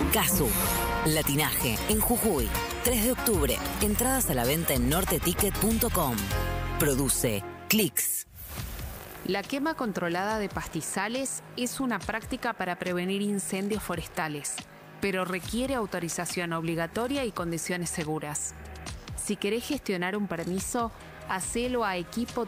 Casu, Latinaje, en Jujuy. 3 de octubre. Entradas a la venta en norteticket.com. Produce Clix. La quema controlada de pastizales es una práctica para prevenir incendios forestales, pero requiere autorización obligatoria y condiciones seguras. Si querés gestionar un permiso, hacelo a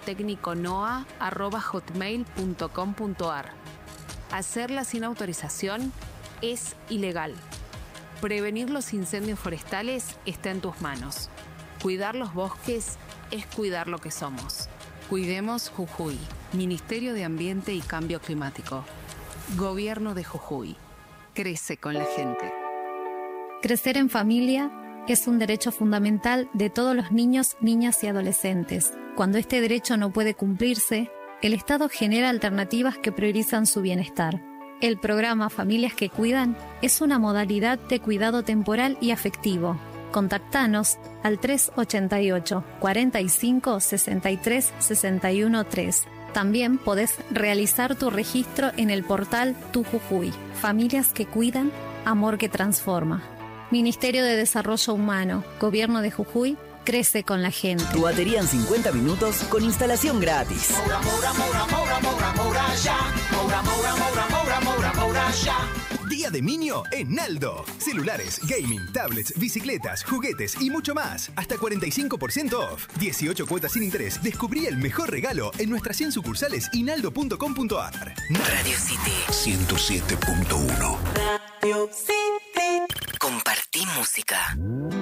equipotecniconoa@hotmail.com.ar. Hacerla sin autorización es ilegal. Prevenir los incendios forestales está en tus manos. Cuidar los bosques es cuidar lo que somos. Cuidemos Jujuy. Ministerio de Ambiente y Cambio Climático. Gobierno de Jujuy. Crece con la gente. Crecer en familia es un derecho fundamental de todos los niños, niñas y adolescentes. Cuando este derecho no puede cumplirse, el Estado genera alternativas que priorizan su bienestar. El programa Familias que Cuidan es una modalidad de cuidado temporal y afectivo. Contactanos al 388 45 63 61 3. También podés realizar tu registro en el portal Tu Jujuy. Familias que Cuidan, amor que transforma. Ministerio de Desarrollo Humano, Gobierno de Jujuy, crece con la gente. Tu batería en 50 minutos con instalación gratis. Día de Niño en Aldo. Celulares, gaming, tablets, bicicletas, juguetes y mucho más. Hasta 45% off. 18 cuotas sin interés. Descubrí el mejor regalo en nuestras 100 sucursales y naldo.com.ar. Radio City 107.1. Radio City. Compartí música.